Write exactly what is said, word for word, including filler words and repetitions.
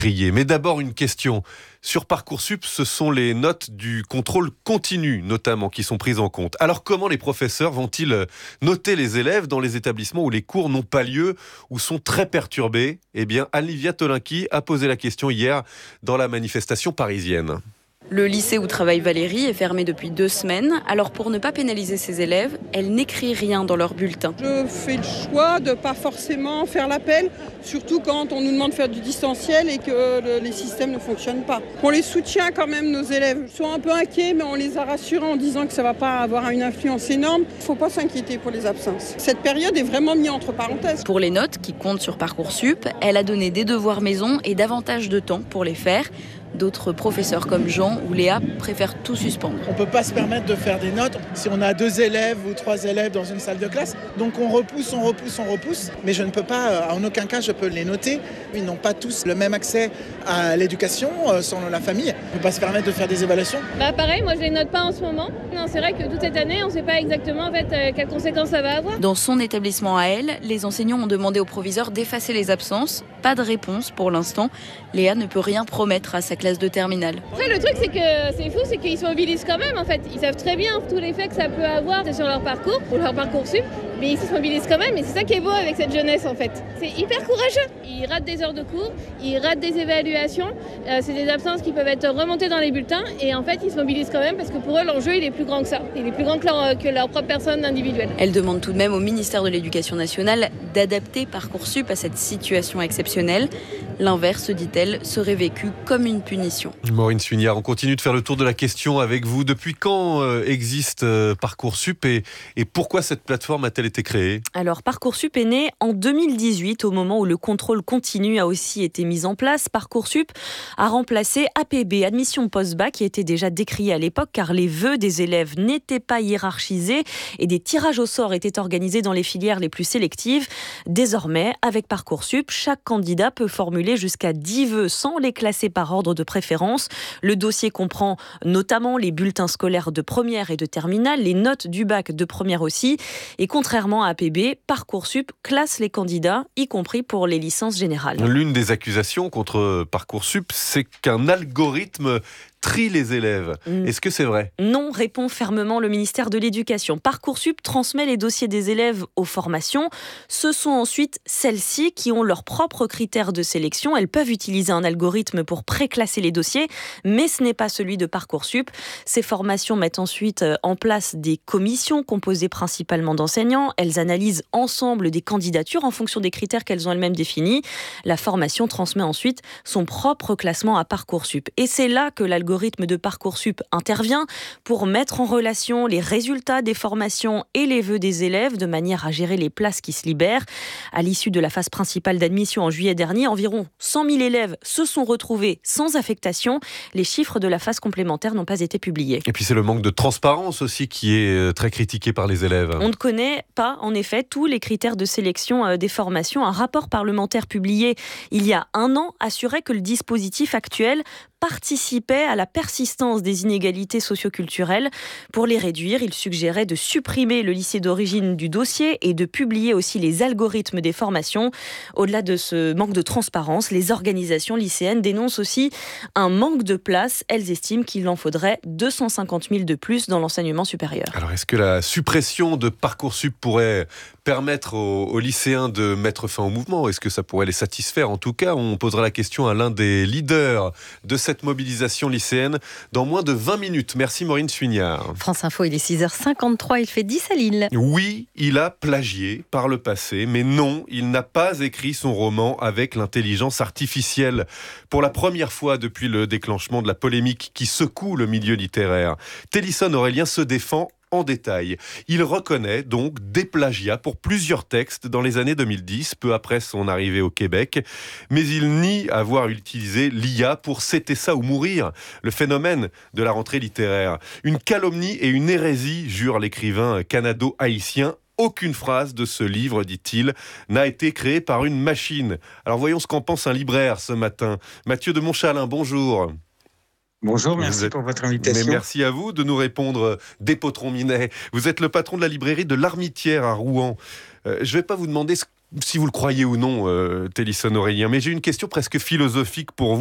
Mais d'abord une question. Sur Parcoursup, ce sont les notes du contrôle continu notamment qui sont prises en compte. Alors comment les professeurs vont-ils noter les élèves dans les établissements où les cours n'ont pas lieu ou sont très perturbés ? Eh bien, Olivia Tolinki a posé la question hier dans la manifestation parisienne. Le lycée où travaille Valérie est fermé depuis deux semaines. Alors pour ne pas pénaliser ses élèves, elle n'écrit rien dans leur bulletin. Je fais le choix de ne pas forcément faire l'appel, surtout quand on nous demande de faire du distanciel et que le, les systèmes ne fonctionnent pas. On les soutient quand même, nos élèves. Ils sont un peu inquiets, mais on les a rassurés en disant que ça ne va pas avoir une influence énorme. Il ne faut pas s'inquiéter pour les absences. Cette période est vraiment mise entre parenthèses. Pour les notes qui comptent sur Parcoursup, elle a donné des devoirs maison et davantage de temps pour les faire. D'autres professeurs comme Jean ou Léa préfèrent tout suspendre. On ne peut pas se permettre de faire des notes si on a deux élèves ou trois élèves dans une salle de classe. Donc on repousse, on repousse, on repousse. Mais je ne peux pas, en aucun cas, je peux les noter. Ils n'ont pas tous le même accès à l'éducation selon la famille. On ne peut pas se permettre de faire des évaluations. Bah pareil, moi je ne les note pas en ce moment. Non, c'est vrai que toute cette année, on ne sait pas exactement en fait, euh, quelles conséquences ça va avoir. Dans son établissement à elle, les enseignants ont demandé au proviseur d'effacer les absences. Pas de réponse pour l'instant. Léa ne peut rien promettre à sa classe de terminale. Après, le truc, c'est que c'est fou, c'est qu'ils se mobilisent quand même, en fait. Ils savent très bien tous les effets que ça peut avoir sur leur parcours, ou leur Parcoursup, mais ils se mobilisent quand même, et c'est ça qui est beau avec cette jeunesse, en fait. C'est hyper courageux. Ils ratent des heures de cours, ils ratent des évaluations, euh, c'est des absences qui peuvent être remontées dans les bulletins, et en fait, ils se mobilisent quand même, parce que pour eux, l'enjeu, il est plus grand que ça. Il est plus grand que leur, que leur propre personne individuelle. Elle demande tout de même au ministère de l'Éducation nationale d'adapter Parcoursup à cette situation exceptionnelle. L'inverse, dit-elle, serait vécu comme une punition. Maureen Suignard, on continue de faire le tour de la question avec vous. Depuis quand euh, existe euh, Parcoursup et, et pourquoi cette plateforme a-t-elle été créée ? Alors Parcoursup est né en deux mille dix-huit, au moment où le contrôle continu a aussi été mis en place. Parcoursup a remplacé A P B, Admission Post-Bac, qui était déjà décrié à l'époque car les vœux des élèves n'étaient pas hiérarchisés et des tirages au sort étaient organisés dans les filières les plus sélectives. Désormais, avec Parcoursup, chaque candidat peut formuler jusqu'à dix vœux sans les classer par ordre de préférence. Le dossier comprend notamment les bulletins scolaires de première et de terminale, les notes du bac de première aussi. Et contrairement à A P B, Parcoursup classe les candidats, y compris pour les licences générales. L'une des accusations contre Parcoursup, c'est qu'un algorithme trie les élèves. Mmh. Est-ce que c'est vrai ? Non, répond fermement le ministère de l'Éducation. Parcoursup transmet les dossiers des élèves aux formations. Ce sont ensuite celles-ci qui ont leurs propres critères de sélection. Elles peuvent utiliser un algorithme pour préclasser les dossiers, mais ce n'est pas celui de Parcoursup. Ces formations mettent ensuite en place des commissions composées principalement d'enseignants. Elles analysent ensemble des candidatures en fonction des critères qu'elles ont elles-mêmes définis. La formation transmet ensuite son propre classement à Parcoursup. Et c'est là que l'algorithme L'algorithme de Parcoursup intervient pour mettre en relation les résultats des formations et les vœux des élèves de manière à gérer les places qui se libèrent. À l'issue de la phase principale d'admission en juillet dernier, environ cent mille élèves se sont retrouvés sans affectation. Les chiffres de la phase complémentaire n'ont pas été publiés. Et puis c'est le manque de transparence aussi qui est très critiqué par les élèves. On ne connaît pas en effet tous les critères de sélection des formations. Un rapport parlementaire publié il y a un an assurait que le dispositif actuel participait à la persistance des inégalités socioculturelles. Pour les réduire, il suggérait de supprimer le lycée d'origine du dossier et de publier aussi les algorithmes des formations. Au-delà de ce manque de transparence, les organisations lycéennes dénoncent aussi un manque de place. Elles estiment qu'il en faudrait deux cent cinquante mille de plus dans l'enseignement supérieur. Alors, est-ce que la suppression de Parcoursup pourrait permettre aux, aux lycéens de mettre fin au mouvement ? Est-ce que ça pourrait les satisfaire ? En tout cas, on posera la question à l'un des leaders de cette mobilisation lycéenne dans moins de vingt minutes. Merci Maureen Suignard. France Info, il est six heures cinquante-trois, il fait dix à Lille. Oui, il a plagié par le passé, mais non, il n'a pas écrit son roman avec l'intelligence artificielle. Pour la première fois depuis le déclenchement de la polémique qui secoue le milieu littéraire, Télisson Aurélien se défend en détail. Il reconnaît donc des plagiats pour plusieurs textes dans les années deux mille dix, peu après son arrivée au Québec, mais il nie avoir utilisé l'I A pour C'était ça ou mourir, le phénomène de la rentrée littéraire. Une calomnie et une hérésie, jure l'écrivain canado-haïtien. Aucune phrase de ce livre, dit-il, n'a été créée par une machine. Alors voyons ce qu'en pense un libraire ce matin. Mathieu de Montchalin, bonjour. Bonjour, merci êtes... pour votre invitation. Mais merci à vous de nous répondre d'Épotron Minet. Vous êtes le patron de la librairie de l'Armitière à Rouen. Euh, je ne vais pas vous demander ce si vous le croyez ou non, euh, Télisson Aurélien. Mais j'ai une question presque philosophique pour vous.